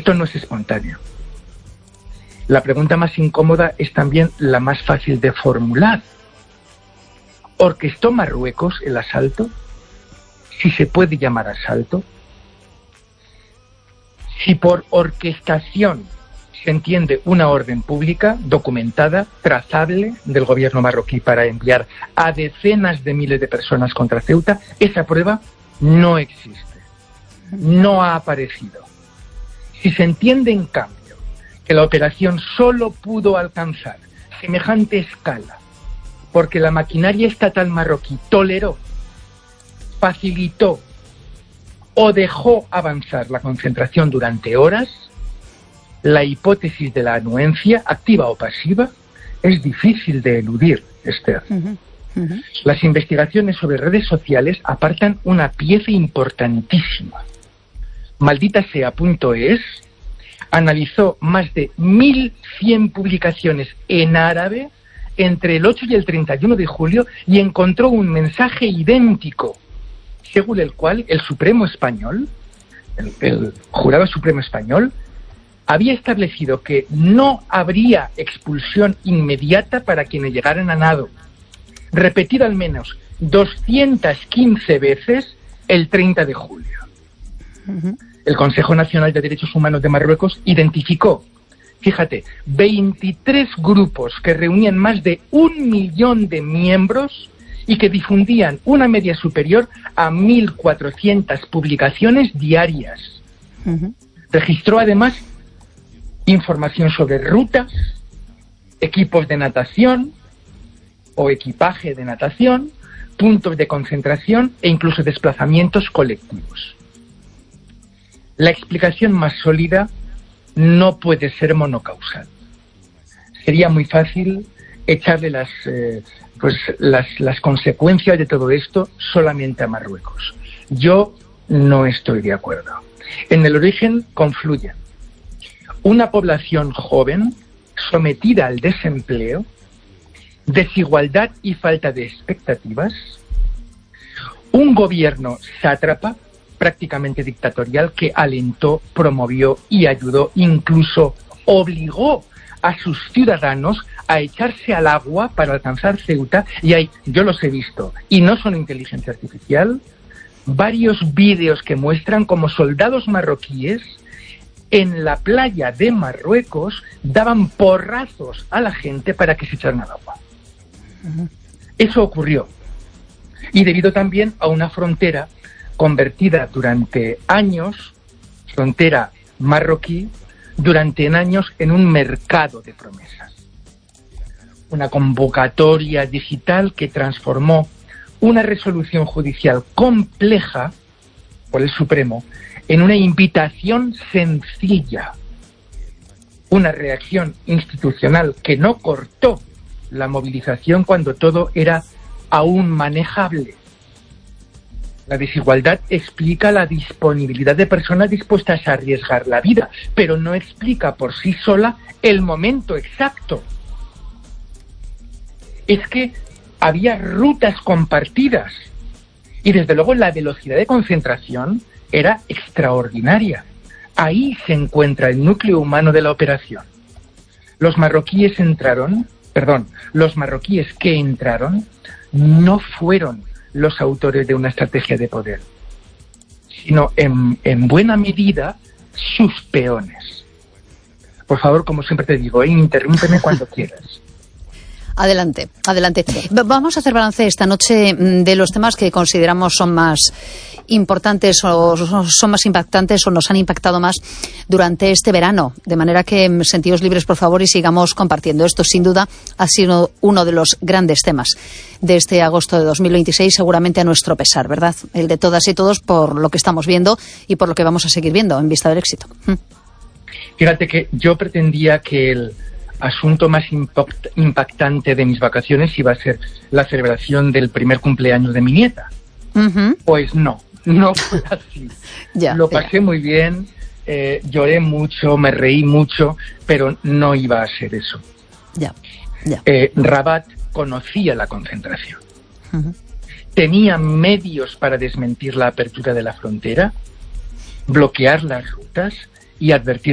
Esto no es espontáneo. La pregunta más incómoda es también la más fácil de formular. ¿Orquestó Marruecos el asalto? Si se puede llamar asalto. Si por orquestación se entiende una orden pública, documentada, trazable, del gobierno marroquí para enviar a decenas de miles de personas contra Ceuta, esa prueba no existe, no ha aparecido. Si se entiende, en cambio, que la operación solo pudo alcanzar semejante escala porque la maquinaria estatal marroquí toleró, facilitó o dejó avanzar la concentración durante horas, la hipótesis de la anuencia, activa o pasiva, es difícil de eludir, Esther. Las investigaciones sobre redes sociales apartan una pieza importantísima. Malditasea.es analizó más de 1.100 publicaciones en árabe entre el 8 y el 31 de julio y encontró un mensaje idéntico, según el cual el Supremo Español, el Jurado Supremo Español, había establecido que no habría expulsión inmediata para quienes llegaran a nado, repetido al menos 215 veces el 30 de julio. El Consejo Nacional de Derechos Humanos de Marruecos identificó, fíjate, 23 grupos que reunían más de 1 millón de miembros y que difundían una media superior a 1.400 publicaciones diarias. Registró además información sobre rutas, equipos de natación o equipaje de natación, puntos de concentración e incluso desplazamientos colectivos. La explicación más sólida no puede ser monocausal. Sería muy fácil echarle las consecuencias de todo esto solamente a Marruecos. Yo no estoy de acuerdo. En el origen confluyen una población joven sometida al desempleo, desigualdad y falta de expectativas, un gobierno sátrapa, prácticamente dictatorial, que alentó, promovió y ayudó, incluso obligó a sus ciudadanos a echarse al agua para alcanzar Ceuta, y hay, yo los he visto, y no son inteligencia artificial, varios vídeos que muestran cómo soldados marroquíes en la playa de Marruecos daban porrazos a la gente para que se echaran al agua. Eso ocurrió. Y debido también a una frontera convertida durante años, frontera marroquí, durante años en un mercado de promesas. Una convocatoria digital que transformó una resolución judicial compleja por el Supremo en una invitación sencilla, una reacción institucional que no cortó la movilización cuando todo era aún manejable. La desigualdad explica la disponibilidad de personas dispuestas a arriesgar la vida, pero no explica por sí sola el momento exacto. Es que había rutas compartidas y desde luego la velocidad de concentración era extraordinaria. Ahí se encuentra el núcleo humano de la operación. Los marroquíes que entraron no fueron los autores de una estrategia de poder, sino en buena medida sus peones. Por favor, como siempre te digo, interrúmpeme cuando quieras. Adelante, adelante. Vamos a hacer balance esta noche de los temas que consideramos son más importantes o son más impactantes o nos han impactado más durante este verano. De manera que sentidos libres, por favor, y sigamos compartiendo. Esto, sin duda, ha sido uno de los grandes temas de este agosto de 2026, seguramente a nuestro pesar, ¿verdad? El de todas y todos por lo que estamos viendo y por lo que vamos a seguir viendo en vista del éxito. Fíjate que yo pretendía que el asunto más impactante de mis vacaciones iba a ser la celebración del primer cumpleaños de mi nieta. Pues no fue así. Lo pasé muy bien, lloré mucho, me reí mucho, pero no iba a ser eso. Rabat conocía la concentración. Tenía medios para desmentir la apertura de la frontera, bloquear las rutas y advertir